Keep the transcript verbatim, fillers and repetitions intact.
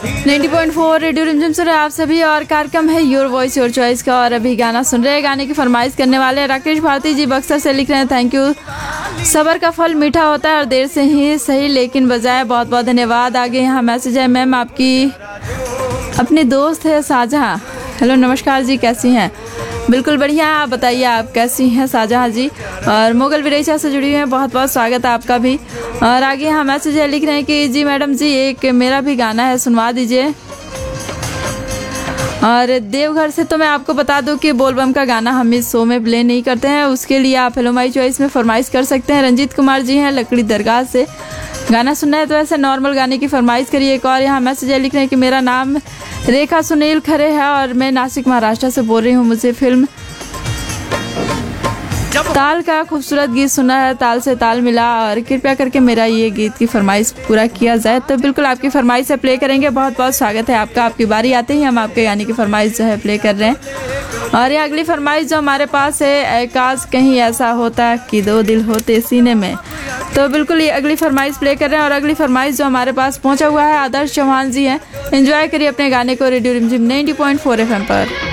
नब्बे पॉइंट चार रेडियो रिमझिम सुन रहे आप सभी और कार्यक्रम है योर वॉइस योर चॉइस का। और अभी गाना सुन रहे हैं, गाने की फरमाइश करने वाले राकेश भारती जी बक्सर से लिख रहे हैं, थैंक यू। सबर का फल मीठा होता है और देर से ही सही लेकिन बजाय, बहुत बहुत धन्यवाद। आगे यहाँ मैसेज है, मैम आपकी अपनी दोस्त है शाहजहां। हेलो नमस्कार जी, कैसी हैं? बिल्कुल बढ़िया है, आप बताइए आप कैसी हैं शाहजहां जी। और मुगल विरेचा से जुड़ी हुई हैं, बहुत बहुत स्वागत है आपका भी। और आगे यहाँ मैसेज है, लिख रहे हैं कि जी मैडम जी एक मेरा भी गाना है, सुनवा दीजिए। और देवघर से तो मैं आपको बता दूं कि बोलबम का गाना हम इस शो में प्ले नहीं करते हैं, उसके लिए आप हेलो माई चॉइस में फरमाइश कर सकते हैं। रंजीत कुमार जी हैं लकड़ी दरगाह से, गाना सुनना है तो ऐसे नॉर्मल गाने की फरमाइश करिए। एक और यहाँ मैसेज है, लिख रहे हैं कि मेरा नाम रेखा सुनील खरे है और मैं नासिक महाराष्ट्र से बोल रही हूँ। मुझे फिल्म ताल का खूबसूरत गीत सुना है, ताल से ताल मिला, और कृपया करके मेरा ये गीत की फरमाइश पूरा किया जाए। तो बिल्कुल आपकी फरमाइश से प्ले करेंगे, बहुत बहुत स्वागत है आपका। आपकी बारी आते ही हम आपके गाने की फरमाइश जो है प्ले कर रहे हैं। और ये अगली फरमाइश जो हमारे पास है, काश कहीं ऐसा होता कि दो दिल होते सीने में। तो बिल्कुल ये अगली फरमाइश प्ले कर रहे हैं। और अगली फरमाइश जो हमारे पास पहुंचा हुआ है, आदर्श चौहान जी हैं। एंजॉय करिए अपने गाने को रेडियो रिमझिम नब्बे पॉइंट चार एफ एम पर।